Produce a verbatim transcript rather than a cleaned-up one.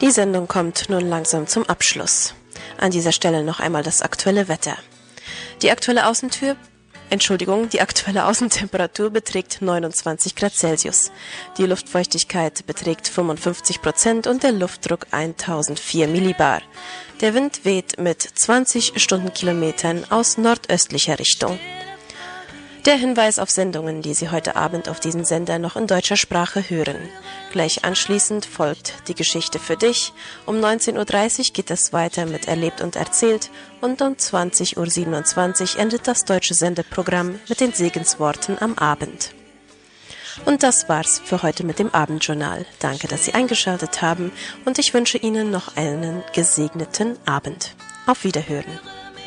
Die Sendung kommt nun langsam zum Abschluss. An dieser Stelle noch einmal das aktuelle Wetter. Die aktuelle Außentür, Entschuldigung, die aktuelle Außentemperatur beträgt neunundzwanzig Grad Celsius. Die Luftfeuchtigkeit beträgt fünfundfünfzig Prozent und der Luftdruck tausendvier Millibar. Der Wind weht mit zwanzig Stundenkilometern aus nordöstlicher Richtung. Der Hinweis auf Sendungen, die Sie heute Abend auf diesem Sender noch in deutscher Sprache hören. Gleich anschließend folgt die Geschichte für dich. Um neunzehn Uhr dreißig geht es weiter mit Erlebt und Erzählt und um zwanzig Uhr siebenundzwanzig endet das deutsche Sendeprogramm mit den Segensworten am Abend. Und das war's für heute mit dem Abendjournal. Danke, dass Sie eingeschaltet haben und ich wünsche Ihnen noch einen gesegneten Abend. Auf Wiederhören.